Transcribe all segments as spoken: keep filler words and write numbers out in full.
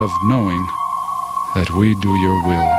of knowing that we do your will.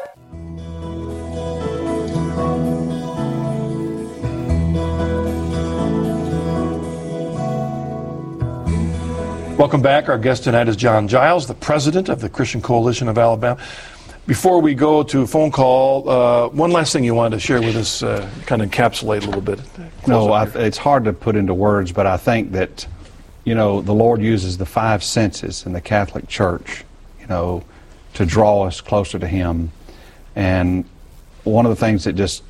Welcome back. Our guest tonight is John Giles, the president of the Christian Coalition of Alabama. Before we go to a phone call, uh, one last thing you wanted to share with us, uh, kind of encapsulate a little bit. No, I, it's hard to put into words, but I think that, you know, the Lord uses the five senses in the Catholic Church, you know, to draw us closer to Him. And one of the things that just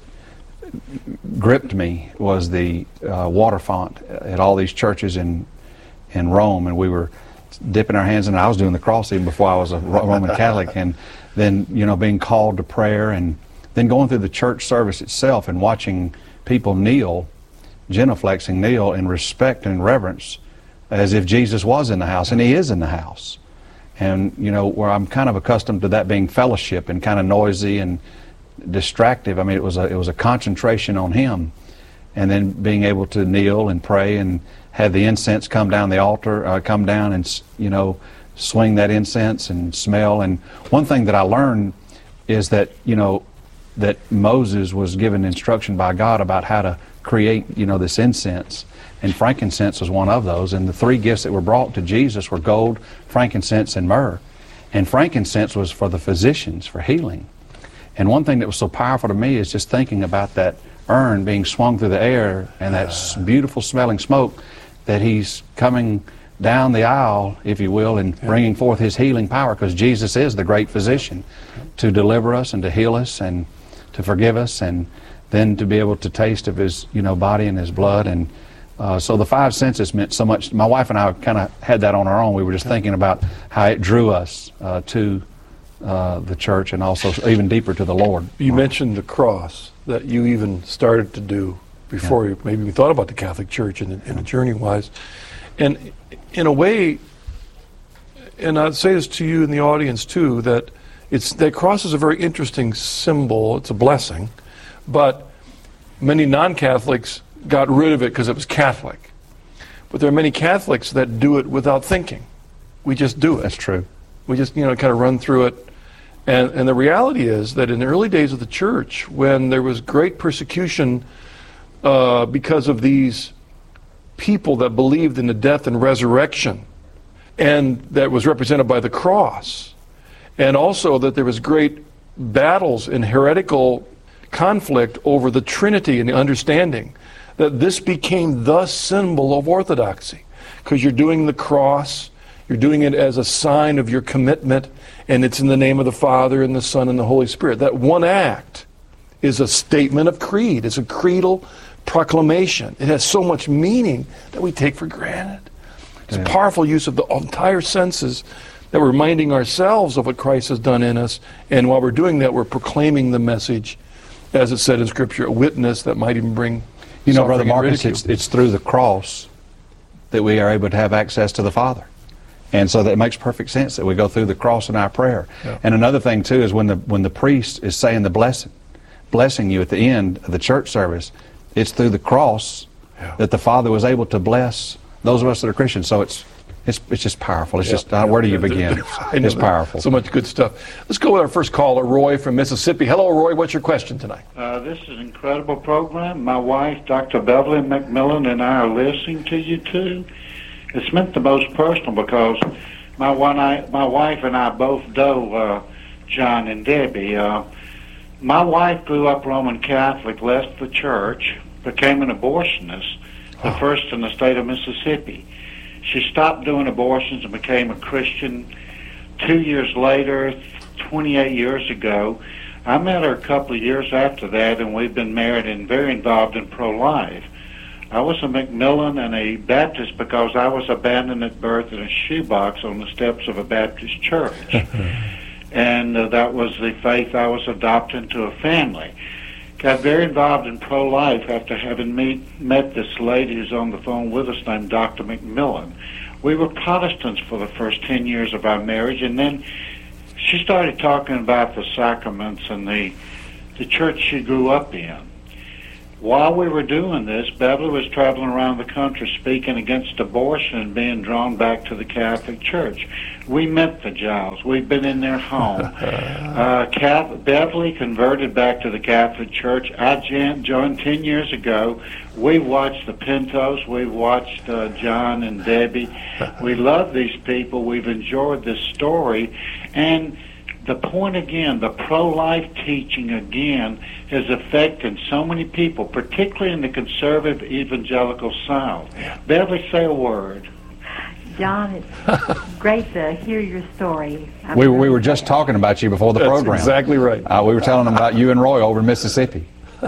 gripped me was the uh, water font at all these churches in in Rome, and we were dipping our hands in it. I was doing the cross even before I was a Roman Catholic, and then, you know, being called to prayer, and then going through the church service itself and watching people kneel, genuflexing kneel in respect and reverence as if Jesus was in the house, and He is in the house. And, you know, where I'm kind of accustomed to that being fellowship and kind of noisy and distractive, I mean, it was a, it was a concentration on Him, and then being able to kneel and pray and have the incense come down the altar, uh, come down and, you know, swing that incense and smell. And one thing that I learned is that, you know, that Moses was given instruction by God about how to create, you know, this incense. And frankincense was one of those. And the three gifts that were brought to Jesus were gold, frankincense, and myrrh. And frankincense was for the physicians, for healing. And one thing that was so powerful to me is just thinking about that urn being swung through the air and that uh. beautiful smelling smoke, that He's coming down the aisle, if you will, and yeah. bringing forth His healing power, because Jesus is the great physician, to deliver us and to heal us and to forgive us, and then to be able to taste of His, you know, body and His blood. And uh, so the five senses meant so much. My wife and I kind of had that on our own. We were just thinking about how it drew us uh, to uh, the church, and also even deeper to the Lord. You mentioned the cross that you even started to do before yeah. you maybe you thought about the Catholic Church in, in a journey-wise. And in a way, and I'd say this to you in the audience too, that it's that cross is a very interesting symbol. It's a blessing, but many non-Catholics got rid of it because it was Catholic. But there are many Catholics that do it without thinking. We just do it. That's true. We just, you know, kind of run through it. And, and the reality is that in the early days of the church, when there was great persecution uh, because of these people that believed in the death and resurrection, and that was represented by the cross, and also that there was great battles and heretical conflict over the Trinity and the understanding, that this became the symbol of orthodoxy, because you're doing the cross, you're doing it as a sign of your commitment, and it's in the name of the Father and the Son and the Holy Spirit. That one act is a statement of creed. It's a creedal proclamation. It has so much meaning that we take for granted. It's yeah. a powerful use of the entire senses, that we're reminding ourselves of what Christ has done in us, and while we're doing that, we're proclaiming the message, as it said in Scripture, a witness that might even bring You know, Brother Marcus, it's, it's through the cross that we are able to have access to the Father. And so that makes perfect sense that we go through the cross in our prayer. Yeah. And another thing, too, is when the when the priest is saying the blessing, blessing you at the end of the church service, it's through the cross yeah. that the Father was able to bless those of us that are Christians. So it's it's it's just powerful. It's yeah. just, uh, where do you begin? It's powerful. So much good stuff. Let's go with our first caller, Roy from Mississippi. Hello, Roy. What's your question tonight? Uh, this is an incredible program. My wife, Doctor Beverly McMillan, and I are listening to you, too. It's meant the most personal because my one, I, my wife and I both know uh, John and Debbie. Uh, my wife grew up Roman Catholic, left the church, became an abortionist, the first in the state of Mississippi. She stopped doing abortions and became a Christian. Two years later, twenty-eight years ago, I met her a couple of years after that, and we've been married and very involved in pro-life. I was a McMillan and a Baptist because I was abandoned at birth in a shoebox on the steps of a Baptist church. And uh, that was the faith I was adopted into a family. Got very involved in pro-life after having meet, met this lady who's on the phone with us named Doctor McMillan. We were Protestants for the first ten years of our marriage, and then she started talking about the sacraments and the, the church she grew up in. while we were doing this, Beverly was traveling around the country speaking against abortion and being drawn back to the Catholic Church. We met the Giles. We've been in their home. uh, Catholic, Beverly converted back to the Catholic Church. I joined ten years ago. We watched the Pintos. We watched uh, John and Debbie. We love these people. We've enjoyed this story. And the point again, the pro-life teaching again has affected so many people, particularly in the conservative evangelical South. Beverly, say a word. John, it's great to hear your story. I'm We, really we were just talking about you before the That's program. exactly right. Uh, we were telling them about you and Roy over in Mississippi.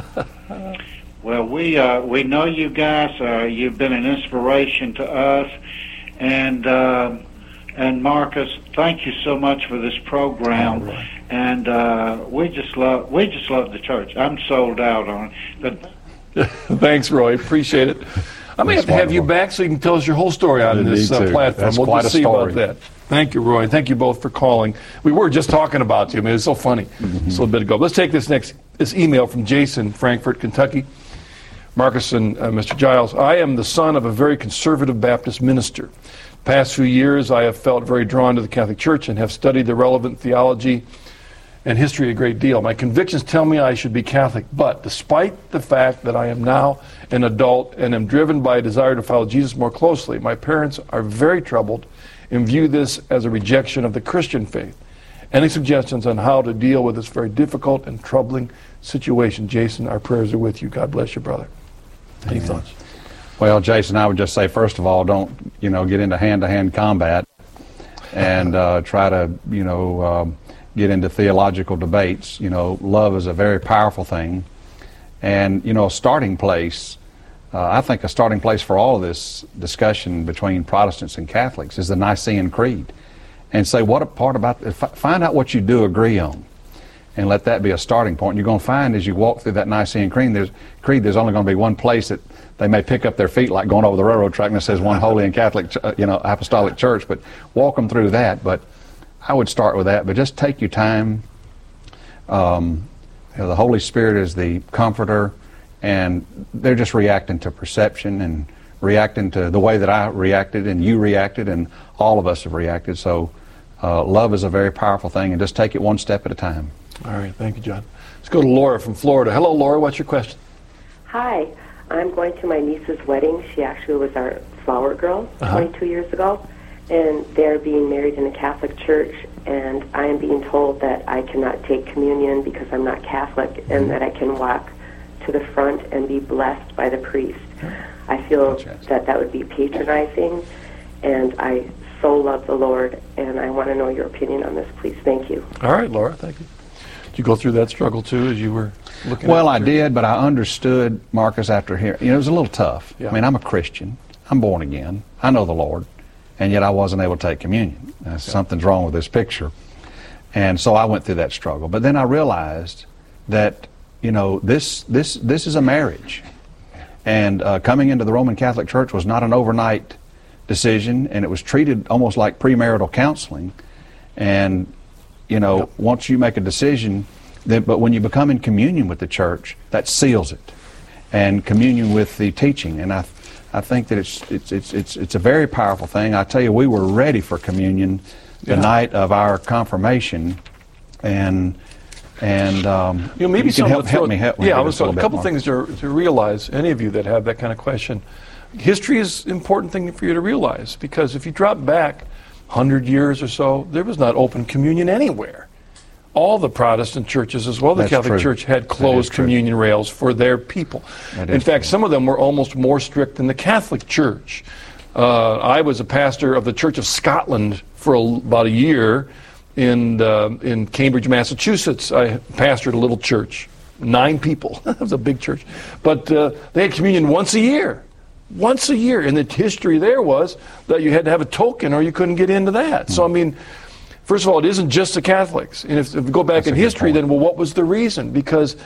Well, we uh, we know you guys. Uh, you've been an inspiration to us, and uh, and Marcus, thank you so much for this program. Right. And uh, we just love we just love the church. I'm sold out on it. But Thanks, Roy. Appreciate it. I may have That's to have you wonderful. back so you can tell us your whole story on You this need uh, to. platform. That's we'll quite just a see story. about that. Thank you, Roy. Thank you both for calling. We were just talking about you. I mean, it was so funny Mm-hmm. just a little bit ago. Let's take this next this email from Jason, Frankfort, Kentucky. Marcus and uh, Mister Giles, I am the son of a very conservative Baptist minister. Past few years, I have felt very drawn to the Catholic Church and have studied the relevant theology and history a great deal. My convictions tell me I should be Catholic, but despite the fact that I am now an adult and am driven by a desire to follow Jesus more closely, my parents are very troubled and view this as a rejection of the Christian faith. Any suggestions on how to deal with this very difficult and troubling situation? Jason, our prayers are with you. God bless you, brother. Any Amen. thoughts? Well, Jason, I would just say, first of all, don't, you know, get into hand-to-hand combat and uh, try to, you know, um, get into theological debates. You know, love is a very powerful thing. And, you know, a starting place, uh, I think a starting place for all of this discussion between Protestants and Catholics is the Nicene Creed. And say, what a part about, find out what you do agree on. And let that be a starting point. And you're going to find as you walk through that Nicene Creed, there's, creed, there's only going to be one place that they may pick up their feet, like going over the railroad track, and it says one holy and Catholic, uh, you know, apostolic church. But walk them through that. But I would start with that. But just take your time. Um, you know, the Holy Spirit is the comforter, and they're just reacting to perception and reacting to the way that I reacted, and you reacted, and all of us have reacted. So uh, love is a very powerful thing, and just take it one step at a time. All right. Thank you, John. Let's go to Laura from Florida. Hello, Laura. What's your question? Hi, I'm going to my niece's wedding. She actually was our flower girl Uh-huh. twenty-two years ago, and they're being married in a Catholic church, and I am being told that I cannot take communion because I'm not Catholic, and that I can walk to the front and be blessed by the priest. I feel that that would be patronizing, and I so love the Lord, and I want to know your opinion on this, please. Thank you. All right, Laura. Thank you. Did you go through that struggle, too, as you were looking Well, at I the- did, but I understood, Marcus, after hearing. You know, it was a little tough. Yeah. I mean, I'm a Christian. I'm born again. I know the Lord. And yet I wasn't able to take communion. Uh, something's wrong with this picture. And so I went through that struggle. But then I realized that, you know, this, this, this is a marriage. And uh, coming into the Roman Catholic Church was not an overnight decision, and it was treated almost like premarital counseling. And, you know, Yep. once you make a decision, then, but when you become in communion with the church, that seals it, and communion with the teaching. And I, I think that it's it's it's it's it's a very powerful thing. I tell you, we were ready for communion the Yeah. night of our confirmation, and and um, You know, maybe you can some help of the help throw- me help me. Yeah, I with was this a a little bit couple more. things to, to realize. Any of you that have that kind of question, history is an important thing for you to realize, because if you drop back one hundred years or so, there was not open communion anywhere. All the Protestant churches, as well as the That's Catholic true. Church, had That closed is true. communion rails for their people. That In is fact, true. some of them were almost more strict than the Catholic Church. Uh, I was a pastor of the Church of Scotland for a, about a year in uh, in Cambridge, Massachusetts. I pastored a little church, nine people. That was a big church, but uh, they had communion once a year. Once a year, and the history there was that you had to have a token or you couldn't get into that. So I mean, first of all, it isn't just the Catholics. And if, if we go back That's in a good history, point. then well, what was the reason? Because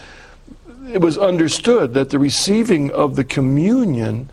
it was understood that the receiving of the communion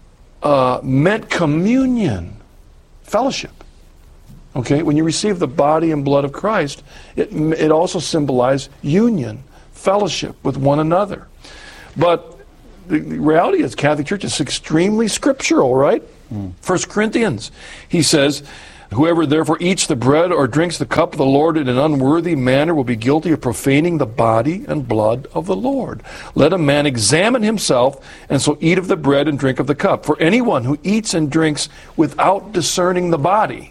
uh, meant communion, fellowship. Okay, when you receive the body and blood of Christ, it it also symbolized union, fellowship with one another. But the, the reality is Catholic Church is extremely scriptural, right? Mm. First Corinthians, he says, whoever therefore eats the bread or drinks the cup of the Lord in an unworthy manner will be guilty of profaning the body and blood of the Lord. Let a man examine himself, and so eat of the bread and drink of the cup. For anyone who eats and drinks without discerning the body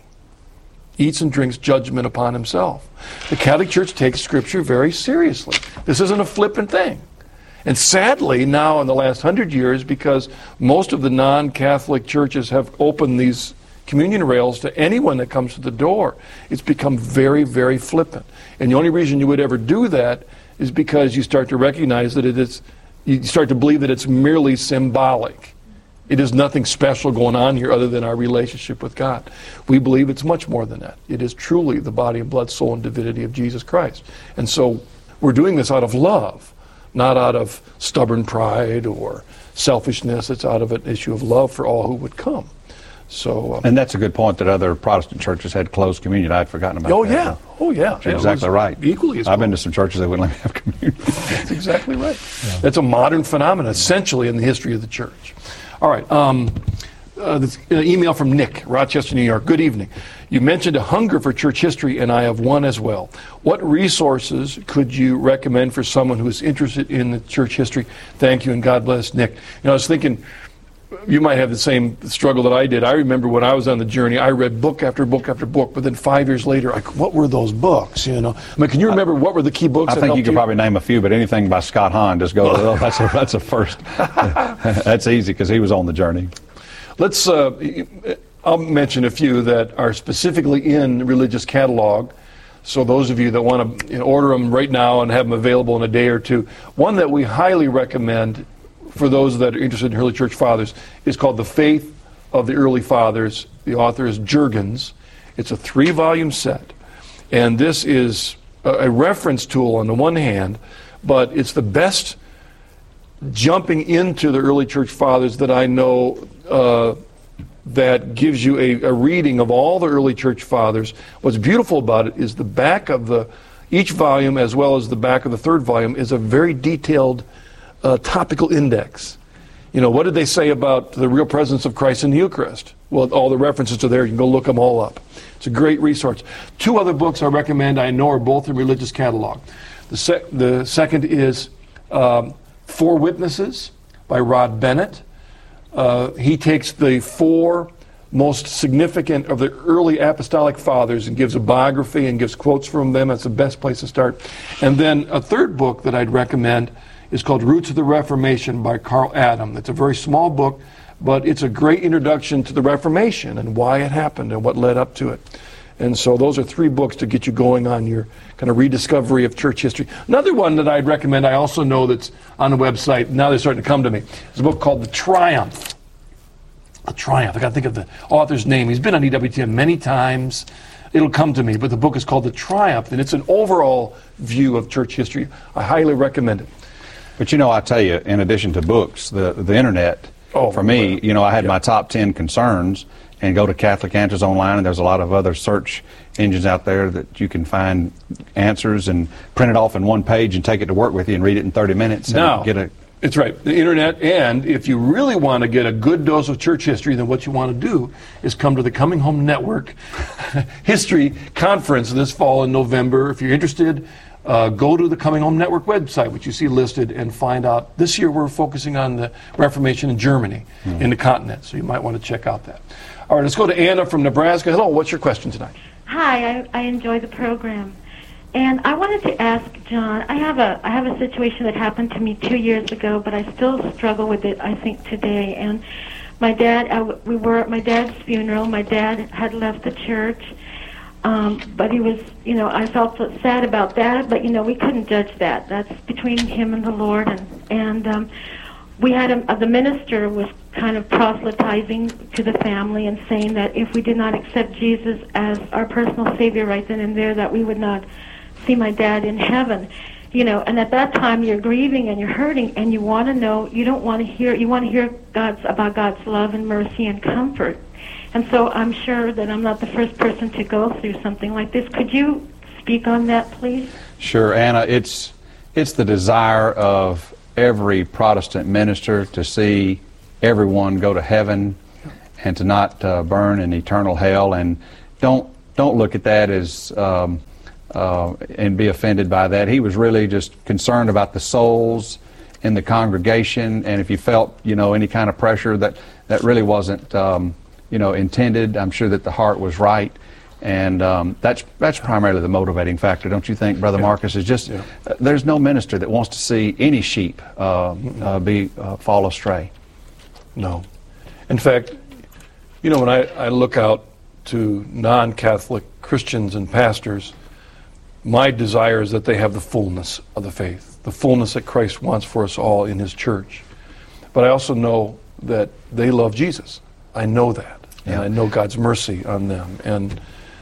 eats and drinks judgment upon himself. The Catholic Church takes Scripture very seriously. This isn't a flippant thing. And sadly, now in the last hundred years, because most of the non-Catholic churches have opened these communion rails to anyone that comes to the door, it's become very, very flippant. And the only reason you would ever do that is because you start to recognize that it is, you start to believe that it's merely symbolic. It is nothing special going on here other than our relationship with God. We believe it's much more than that. It is truly the body and blood, soul, and divinity of Jesus Christ. And so we're doing this out of love, not out of stubborn pride or selfishness. It's out of an issue of love for all who would come. So, um, and that's a good point that other Protestant churches had closed communion. I'd forgotten about oh, that. Yeah. Oh, yeah. That's exactly right. Equally as I've been cool. to some churches that wouldn't let me have communion. That's exactly right. Yeah. That's a modern phenomenon, essentially, in the history of the church. All right. Um, uh, this uh, email from Nick, Rochester, New York. Good evening. You mentioned a hunger for church history, and I have one as well. What resources could you recommend for someone who is interested in the church history? Thank you, and God bless, Nick. You know, I was thinking, you might have the same struggle that I did. I remember when I was on the journey, I read book after book after book, but then five years later, I, what were those books, you know? I mean, can you remember what were the key books I that think helped you could you? probably name a few, but anything by Scott Hahn, just go, oh, that's, a, that's a first. That's easy because he was on the journey. Let's, uh, I'll mention a few that are specifically in the religious catalog. So those of you that want to you know, order them right now and have them available in a day or two. One that we highly recommend for those that are interested in early church fathers is called The Faith of the Early Fathers. The author is Jurgens. It's a three-volume set. And this is a, a reference tool on the one hand, but it's the best jumping into the early church fathers that I know uh, that gives you a, a reading of all the early church fathers. What's beautiful about it is the back of the, each volume as well as the back of the third volume is a very detailed uh, topical index. You know, what did they say about the real presence of Christ in the Eucharist? Well, all the references are there. You can go look them all up. It's a great resource. Two other books I recommend, I know, are both in religious catalog. The, sec- the second is um, Four Witnesses by Rod Bennett. Uh, he takes the four most significant of the early apostolic fathers and gives a biography and gives quotes from them. That's the best place to start. And then a third book that I'd recommend is called Roots of the Reformation by Carl Adam. It's a very small book, but it's a great introduction to the Reformation and why it happened and what led up to it. And so those are three books to get you going on your kind of rediscovery of church history. Another one that I'd recommend, I also know that's on the website, now they're starting to come to me, is a book called The Triumph. The Triumph. I got to think of the author's name. He's been on E W T N many times. It'll come to me, but the book is called The Triumph, and it's an overall view of church history. I highly recommend it. But you know, I tell you, in addition to books, the, the internet, oh, for me, well, you know, I had yeah. my top ten concerns, and go to Catholic Answers Online, and there's a lot of other search engines out there that you can find answers and print it off in one page and take it to work with you and read it in thirty minutes and now, get a... It's right, the internet, and if you really want to get a good dose of church history, then what you want to do is come to the Coming Home Network History Conference this fall in November. If you're interested, uh, go to the Coming Home Network website, which you see listed, and find out. This year we're focusing on the Reformation in Germany, mm. in the continent, so you might want to check out that. All right, let's go to Anna from Nebraska. Hello, what's your question tonight? Hi, I, I enjoy the program. And I wanted to ask John, I have a I have a situation that happened to me two years ago, but I still struggle with it, I think, today. And my dad, I, we were at my dad's funeral. My dad had left the church, um, but he was, you know, I felt so sad about that, but, you know, we couldn't judge that. That's between him and the Lord. And, and um, we had a, uh, the minister was kind of proselytizing to the family and saying that if we did not accept Jesus as our personal Savior right then and there, that we would not see my dad in heaven, you know. And at that time you're grieving and you're hurting and you want to know, you don't want to hear, you want to hear God's about God's love and mercy and comfort. And so I'm sure that I'm not the first person to go through something like this. Could you speak on that, please? Sure, Anna. It's it's the desire of every Protestant minister to see everyone go to heaven and to not uh, burn in eternal hell. And don't don't look at that as um, uh, and be offended by that. He was really just concerned about the souls in the congregation, and if you felt, you know, any kind of pressure, that that really wasn't, um, you know, intended. I'm sure that the heart was right, and um, that's that's primarily the motivating factor, don't you think, Brother Yeah. Marcus? Is just Yeah. uh, there's no minister that wants to see any sheep uh, uh, be uh, fall astray. No. In fact, you know, when I, I look out to non-Catholic Christians and pastors, my desire is that they have the fullness of the faith, the fullness that Christ wants for us all in His church. But I also know that they love Jesus. I know that. And Yeah. I know God's mercy on them. And,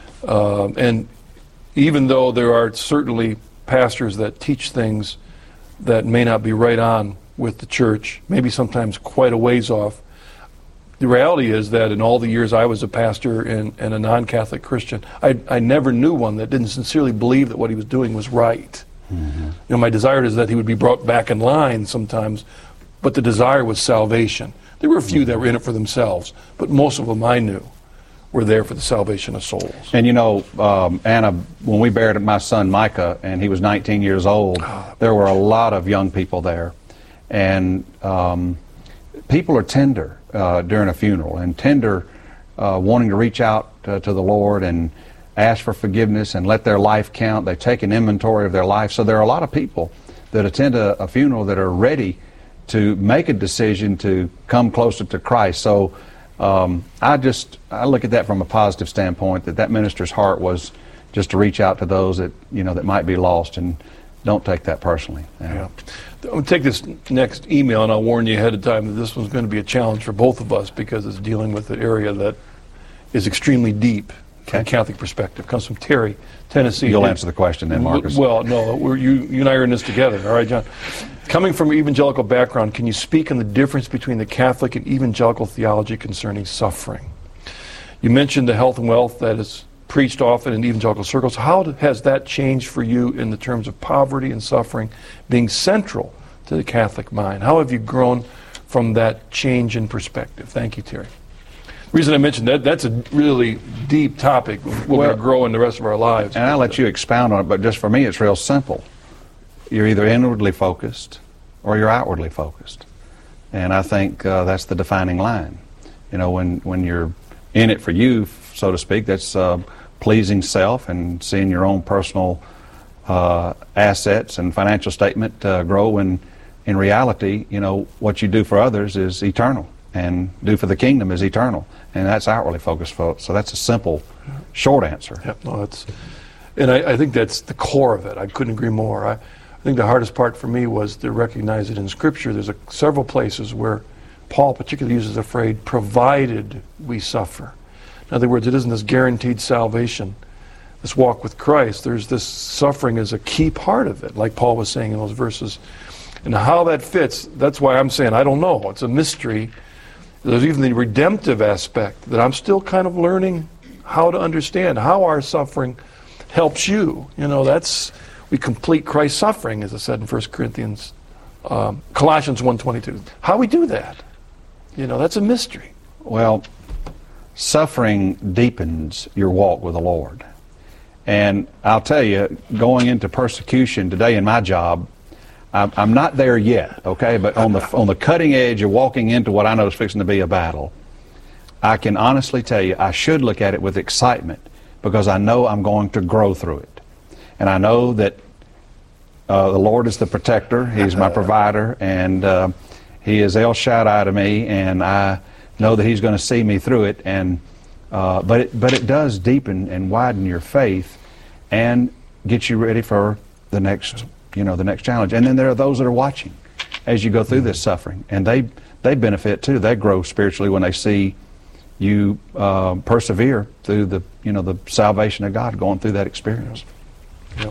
uh, and even though there are certainly pastors that teach things that may not be right on with the church, maybe sometimes quite a ways off, the reality is that in all the years I was a pastor and, and a non-Catholic Christian, I, I never knew one that didn't sincerely believe that what he was doing was right. Mm-hmm. You know, my desire is that he would be brought back in line sometimes, but the desire was salvation. There were a few that were in it for themselves, but most of them I knew were there for the salvation of souls. And you know, um, Anna, when we buried my son Micah, and he was nineteen years old, there were a lot of young people there. And um, people are tender uh, during a funeral, and tender uh, wanting to reach out uh, to the Lord and ask for forgiveness and let their life count. They take an inventory of their life. So there are a lot of people that attend a, a funeral that are ready to make a decision to come closer to Christ. So um, I just I look at that from a positive standpoint, that that minister's heart was just to reach out to those that, you know, that might be lost, and don't take that personally. Yeah. Yeah. I'm going to take this next email, and I'll warn you ahead of time that this one's going to be a challenge for both of us because it's dealing with an area that is extremely deep from a Okay. Catholic perspective. It comes from Terry, Tennessee. You'll answer the question then, Marcus. Well, no, we're, you, you and I are in this together. All right, John. Coming from an evangelical background, can you speak on the difference between the Catholic and evangelical theology concerning suffering? You mentioned the health and wealth that is preached often in evangelical circles. How has that changed for you in the terms of poverty and suffering being central to the Catholic mind? How have you grown from that change in perspective? Thank you, Terry. The reason I mentioned that, that's a really deep topic. We're Well, going to grow in the rest of our lives. And I'll let you expound on it, but just for me, it's real simple. You're either inwardly focused or you're outwardly focused. And I think uh, that's the defining line. You know, when, when you're in it for you, so to speak, that's uh, pleasing self and seeing your own personal uh, assets and financial statement uh, grow. When in reality, you know, what you do for others is eternal, and do for the kingdom is eternal. And that's outwardly focused, folks. So that's a simple, short answer. Yeah, no, that's, and I, I think that's the core of it. I couldn't agree more. I, I think the hardest part for me was to recognize it in Scripture. There's a, several places where Paul particularly uses the phrase, provided we suffer. In other words, it isn't this guaranteed salvation, this walk with Christ. There's this suffering as a key part of it, like Paul was saying in those verses. And how that fits, that's why I'm saying I don't know. It's a mystery. There's even the redemptive aspect that I'm still kind of learning how to understand, how our suffering helps you. You know, that's, we complete Christ's suffering, as I said in First Corinthians, um, Colossians one twenty-two. How we do that, you know, that's a mystery. Well, suffering deepens your walk with the Lord. And I'll tell you, going into persecution today in my job, I'm, I'm not there yet, okay? But on the on the cutting edge of walking into what I know is fixing to be a battle, I can honestly tell you I should look at it with excitement because I know I'm going to grow through it. And I know that uh, the Lord is the protector. He's my provider, and uh, He is El Shaddai to me, and I know that He's going to see me through it. And uh, but it, but it does deepen and widen your faith, and get you ready for the next, you know, the next challenge. And then there are those that are watching as you go through this suffering, and they they benefit too. They grow spiritually when they see you uh, persevere through the, you know, the salvation of God, going through that experience. Yep.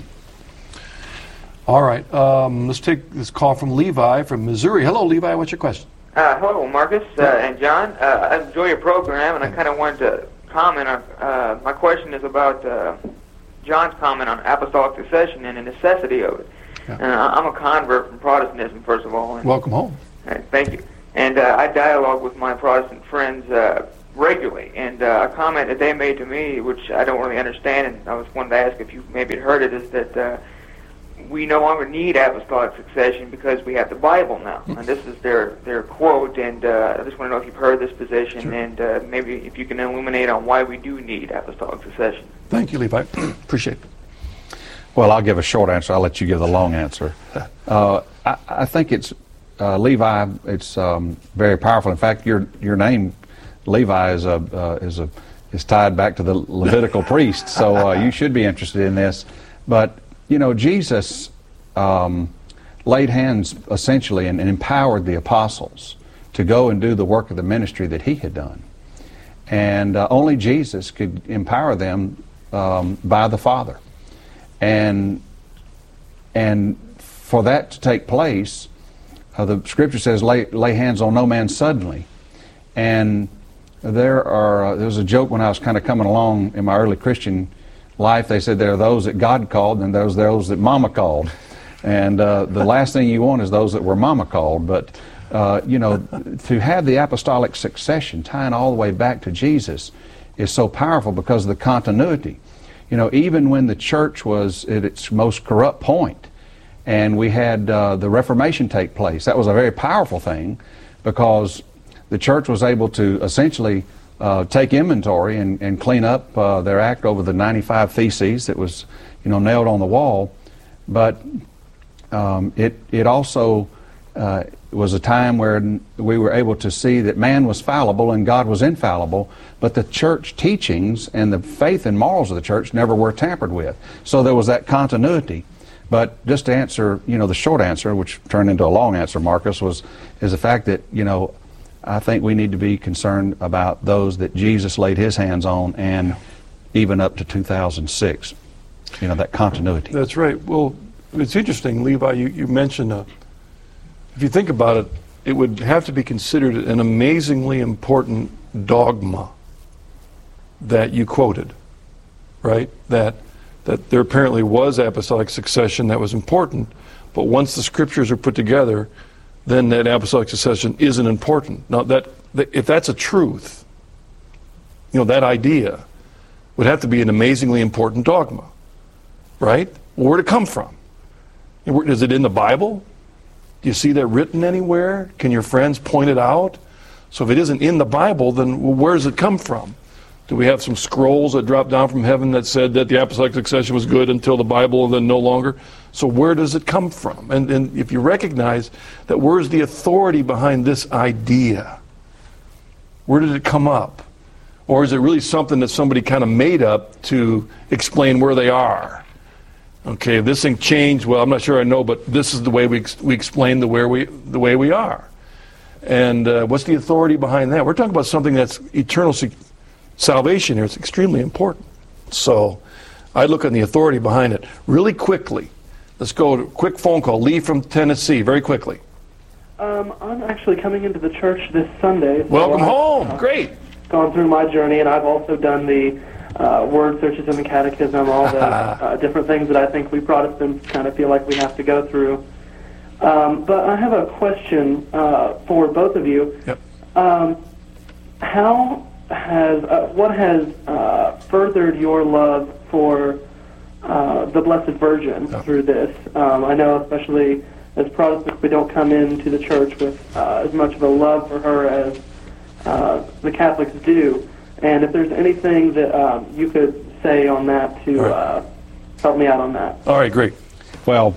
All right, um, let's take this call from Levi from Missouri. Hello, Levi. What's your question? Uh, hello, Marcus uh, and John. Uh, I enjoy your program, and I kind of wanted to comment on. Uh, my question is about uh, John's comment on apostolic succession and the necessity of it. Yeah. Uh, I'm a convert from Protestantism, first of all. And, Welcome home. uh, thank you. And uh, I dialogue with my Protestant friends uh, regularly. And uh, a comment that they made to me, which I don't really understand, and I was wanted to ask if you maybe had heard it, is that uh, we no longer need apostolic succession because we have the Bible now. And this is their, their quote, and uh, I just want to know if you've heard this position, Sure. and uh, maybe if you can illuminate on why we do need apostolic succession. Thank you, Levi. Appreciate it. Well, I'll give a short answer. I'll let you give the long answer. Uh, I, I think it's, uh, Levi, it's um, very powerful. In fact, your your name, Levi, is a, uh, is a is tied back to the Levitical priest, so uh, you should be interested in this. But you know, Jesus um, laid hands essentially and, and empowered the apostles to go and do the work of the ministry that he had done. And uh, only Jesus could empower them um, by the Father. And, and for that to take place, uh, the Scripture says, lay, lay hands on no man suddenly. And there are, uh, there was a joke when I was kind of coming along in my early Christian life. They said there are those that God called and there's those that Mama called. And uh, the last thing you want is those that were Mama called. But, uh, you know, to have the apostolic succession tying all the way back to Jesus is so powerful because of the continuity. You know, even when the church was at its most corrupt point and we had uh, the Reformation take place, that was a very powerful thing because the church was able to essentially Uh, take inventory and, and clean up uh, their act over the ninety-five theses that was, you know, nailed on the wall. But um, it it also uh, was a time where we were able to see that man was fallible and God was infallible, but the church teachings and the faith and morals of the church never were tampered with. So there was that continuity. But just to answer, you know, the short answer, which turned into a long answer, Marcus, was is the fact that, you know, I think we need to be concerned about those that Jesus laid his hands on, and even up to two thousand six, you know, that continuity. That's right. Well, it's interesting, Levi, you, you mentioned, uh, if you think about it, it would have to be considered an amazingly important dogma that you quoted, right? That, that there apparently was apostolic succession that was important, but once the scriptures are put together, then that apostolic succession isn't important. Now, that, that if that's a truth, you know, that idea would have to be an amazingly important dogma, right? Well, where'd it come from? Is it in the Bible? Do you see that written anywhere? Can your friends point it out? So if it isn't in the Bible, then well, where does it come from? Do we have some scrolls that dropped down from heaven that said that the apostolic succession was good until the Bible and then no longer? So where does it come from? And, and if you recognize that, where's the authority behind this idea? Where did it come up? Or is it really something that somebody kind of made up to explain where they are? Okay, if this thing changed, well, I'm not sure I know, but this is the way we ex- we explain the where we the way we are. And uh, what's the authority behind that? We're talking about something that's eternal se- salvation here. It's extremely important. So I look on the authority behind it. Really quickly, let's go to a quick phone call. Lee from Tennessee, very quickly. Um, I'm actually coming into the church this Sunday. So Welcome I've, home. Uh, Great. Gone through my journey, and I've also done the uh, word searches in the catechism, all the uh, different things that I think we Protestants kind of feel like we have to go through. Um, but I have a question uh, for both of you. Yep. Um, how has uh, what has uh, furthered your love for uh, the Blessed Virgin Oh. through this? Um, I know, especially as Protestants, we don't come into the church with uh, as much of a love for her as uh, the Catholics do. And if there's anything that um, you could say on that to All right. uh, help me out on that. All right, great. Well,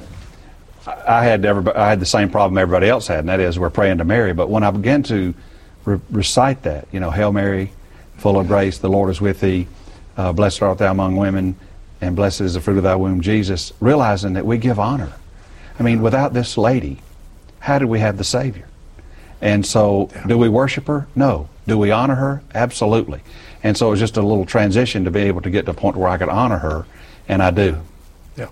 I had everybody, I had the same problem everybody else had, and that is we're praying to Mary. But when I began to re- recite that, you know, Hail Mary, full of grace, the Lord is with thee, uh, blessed art thou among women, and blessed is the fruit of thy womb, Jesus, realizing that we give honor. I mean, without this lady, how did we have the Savior? And so, do we worship her? No. Do we honor her? Absolutely. And so it was just a little transition to be able to get to a point where I could honor her, and I do. Yeah.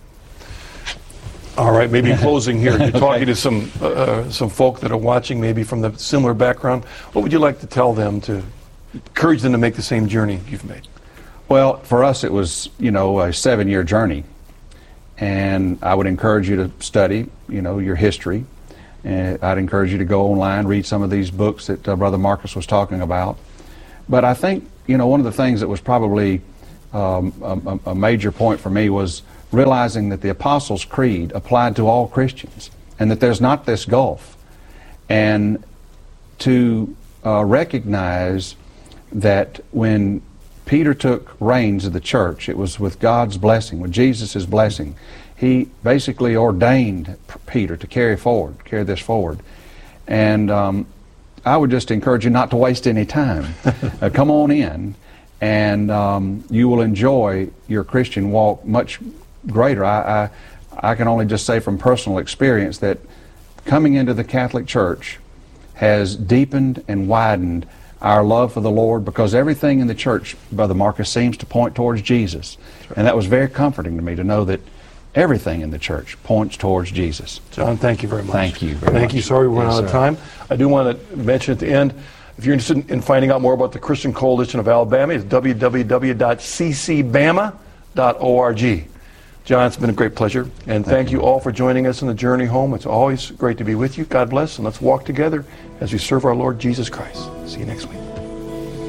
All right, maybe in closing here, you're Okay. talking to some uh, some folk that are watching maybe from the similar background. What would you like to tell them to encourage them to make the same journey you've made? Well, for us it was, you know, a seven-year journey. And I would encourage you to study, you know, your history. And I'd encourage you to go online, read some of these books that uh, Brother Marcus was talking about. But I think, you know, one of the things that was probably um, a, a major point for me was realizing that the Apostles' Creed applied to all Christians and that there's not this gulf. And to uh, recognize that when Peter took reins of the church, it was with God's blessing, with Jesus' blessing. He basically ordained Peter to carry forward, carry this forward. And um, I would just encourage you not to waste any time. uh, come on in, and um, you will enjoy your Christian walk much greater. I, I, I can only just say from personal experience that coming into the Catholic Church has deepened and widened our love for the Lord, because everything in the church, Brother Marcus, seems to point towards Jesus. Right. And that was very comforting to me to know that everything in the church points towards Jesus. John, thank you very much. Thank you very Thank much. you. Sorry we ran Yes, out of sir. time. I do want to mention at the end, if you're interested in finding out more about the Christian Coalition of Alabama, it's w w w dot c c bama dot org. John, it's been a great pleasure. And thank, Thank you you. all for joining us on the journey home. It's always great to be with you. God bless, and let's walk together as we serve our Lord Jesus Christ. See you next week.